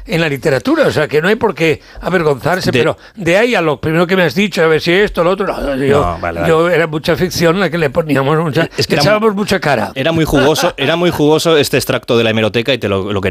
en la literatura, o sea, que no hay por qué avergonzarse, pero de ahí a lo primero que me has dicho, a ver si esto, lo otro, yo era mucha ficción la que le poníamos, echábamos mucha cara. Era muy jugoso este extracto de la hemeroteca y te lo quería